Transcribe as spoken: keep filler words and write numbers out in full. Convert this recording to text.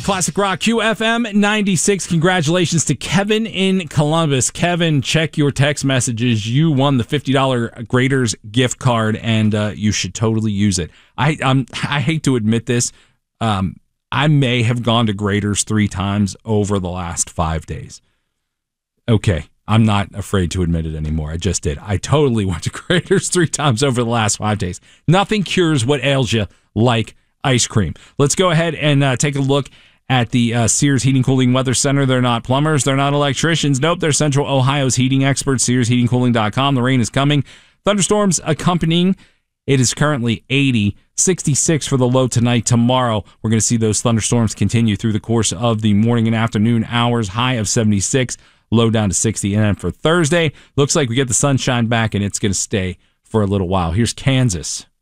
Classic Rock Q F M ninety-six. Congratulations to Kevin in Columbus. Kevin, check your text messages. You won the fifty dollars Graders gift card, and uh, you should totally use it. I um, I hate to admit this. Um, I may have gone to Graders three times over the last five days. Okay, I'm not afraid to admit it anymore. I just did. I totally went to Graders three times over the last five days. Nothing cures what ails you like ice cream. Let's go ahead and uh, take a look at the uh, Sears Heating Cooling Weather Center. They're not plumbers. They're not electricians. Nope, they're Central Ohio's heating experts, sears heating cooling dot com. The rain is coming. Thunderstorms accompanying. It is currently eighty, sixty-six for the low tonight. Tomorrow, we're going to see those thunderstorms continue through the course of the morning and afternoon hours. High of seventy-six, low down to sixty. And then for Thursday, looks like we get the sunshine back, and it's going to stay for a little while. Here's Kansas.